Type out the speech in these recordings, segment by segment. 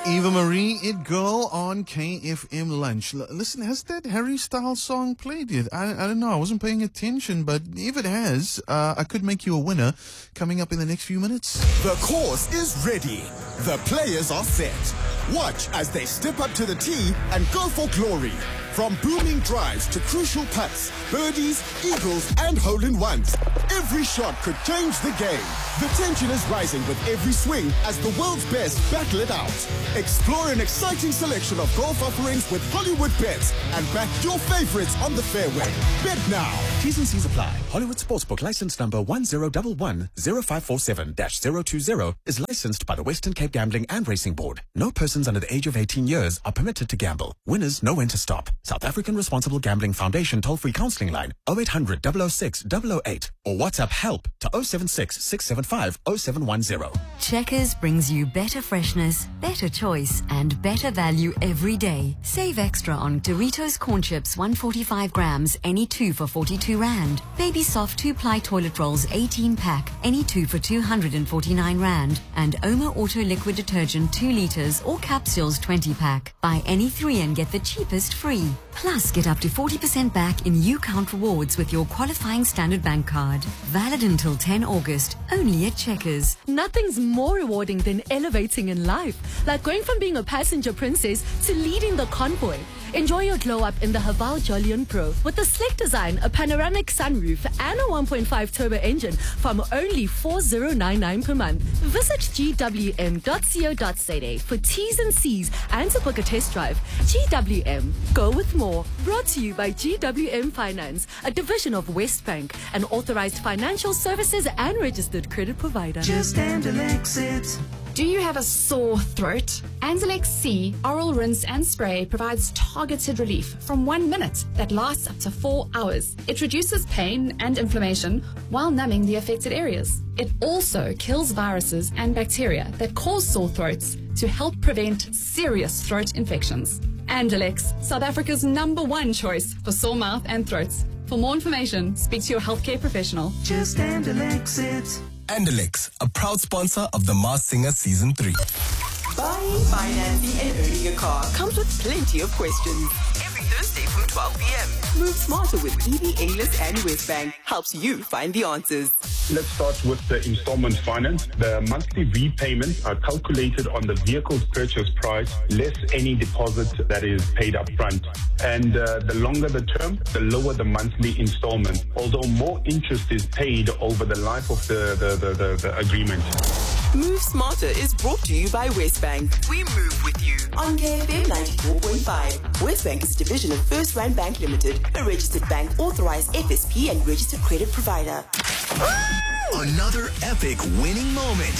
Eva Marie, It Girl on KFM Lunch. Listen, has that Harry Styles song played yet? I don't know. I wasn't paying attention, but if it has, I could make you a winner coming up in the next few minutes. The course is ready. The players are set. Watch as they step up to the tee and go for glory. From booming drives to crucial putts, birdies, eagles, and hole-in-ones. Every shot could change the game. The tension is rising with every swing as the world's best battle it out. Explore an exciting selection of golf offerings with Hollywood Bets and back your favorites on the fairway. Bet now. T's and C's apply. Hollywood Sportsbook license number 1011-0547-020 is licensed by the Western Cape Gambling and Racing Board. No persons under the age of 18 years are permitted to gamble. Winners know when to stop. South African Responsible Gambling Foundation toll-free counseling line 0800 006 008 or WhatsApp help to 076 675 0710. Checkers brings you better freshness, better choice, and better value every day. Save extra on Doritos Corn Chips 145 grams, any 2 for 42 Rand. Baby Soft 2-ply toilet rolls 18 pack, any 2 for 249 Rand. And Oma Auto Liquid Detergent 2 liters or capsules 20 pack. Buy any 3 and get the cheapest free. Plus, get up to 40% back in UCount rewards with your qualifying Standard Bank card. Valid until 10 August, only at Checkers. Nothing's more rewarding than elevating in life, like going from being a passenger princess to leading the convoy. Enjoy your glow up in the Haval Jolion Pro with a slick design, a panoramic sunroof, and a 1.5 turbo engine from only 4,099 per month. Visit gwm.co.za for T's and C's and to book a test drive. GWM, go with more. Brought to you by GWM Finance, a division of Westbank, an authorized financial services and registered credit provider. Just Andalex it. Do you have a sore throat? Andalex C Oral Rinse and Spray provides targeted relief from 1 minute that lasts up to 4 hours. It reduces pain and inflammation while numbing the affected areas. It also kills viruses and bacteria that cause sore throats to help prevent serious throat infections. Andalex, South Africa's #1 choice for sore mouth and throats. For more information, speak to your healthcare professional. Just Andalex it. Andalex, a proud sponsor of The Masked Singer Season 3. Buying, financing, and owning a car comes with plenty of questions. Every Thursday from 12 p.m. Move smarter with EV English and Westbank helps you find the answers. Let's start with the installment finance. The monthly repayments are calculated on the vehicle's purchase price, less any deposit that is paid up front. And the longer the term, the lower the monthly installment, although more interest is paid over the life of the agreement. Move Smarter is brought to you by Westbank. We move with you on KFM 94.5. Westbank is a division of First Rand Bank Limited, a registered bank, authorized FSP and registered credit provider. Another epic winning moment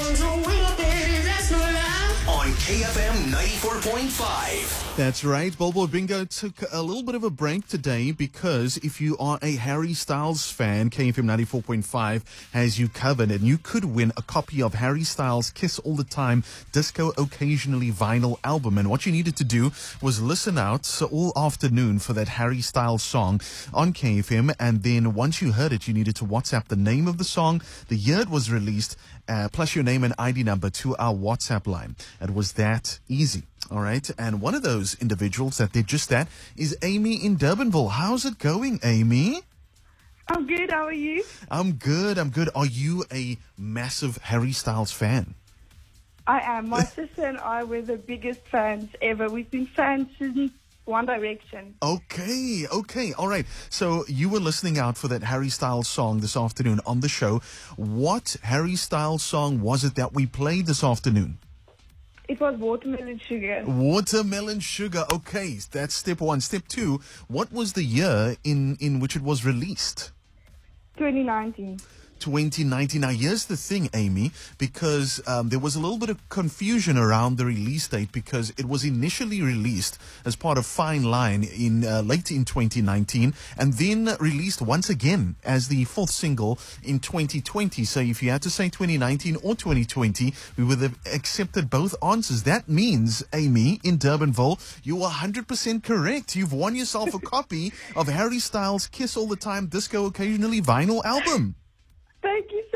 on KFM 94.5. That's right. Billboard Bingo took a little bit of a break today because if you are a Harry Styles fan, KFM 94.5 has you covered, and you could win a copy of Harry Styles' Kiss All the Time Disco Occasionally vinyl album. And what you needed to do was listen out all afternoon for that Harry Styles song on KFM, and then once you heard it, you needed to WhatsApp the name of the song, the year it was released, plus your name and ID number to our WhatsApp line. It was that easy. All right. And one of those individuals that did just that is Amy in Durbanville. How's it going, Amy? I'm good. How are you? I'm good. Are you a massive Harry Styles fan? I am. My sister and I were the biggest fans ever. We've been fans since One Direction. Okay. All right. So you were listening out for that Harry Styles song this afternoon on the show. What Harry Styles song was it that we played this afternoon? It was Watermelon Sugar. Watermelon Sugar. Okay, that's step one. Step two, what was the year in which it was released? 2019. 2019. Now, here's the thing, Amy, because there was a little bit of confusion around the release date because it was initially released as part of Fine Line in late in 2019 and then released once again as the fourth single in 2020. So if you had to say 2019 or 2020, we would have accepted both answers. That means, Amy, in Durbanville, you are 100% correct. You've won yourself a copy of Harry Styles' Kiss All the Time Disco Occasionally vinyl album. Thank you so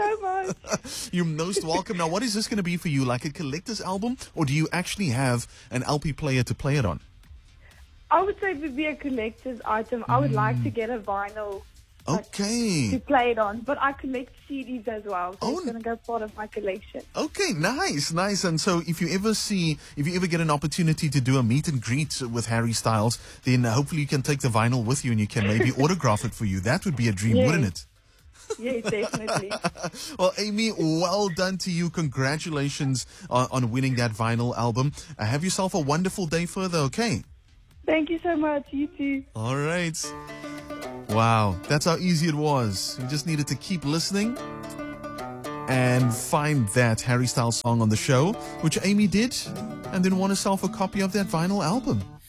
so much. You're most welcome. Now, what is this going to be for you? Like a collector's album, or do you actually have an LP player to play it on? I would say it would be a collector's item. I would like to get a vinyl Okay. to play it on, but I collect CDs as well, so Oh. it's going to go part of my collection. Okay, nice. And so if you ever get an opportunity to do a meet and greet with Harry Styles, then hopefully you can take the vinyl with you and you can maybe autograph it for you. That would be a dream, Yes. wouldn't it? Yes, definitely. Well, Amy, well done to you. Congratulations on winning that vinyl album. Have yourself a wonderful day further, okay? Thank you so much. You too. All right. Wow, that's how easy it was. You just needed to keep listening and find that Harry Styles song on the show, which Amy did, and then won herself a copy of that vinyl album.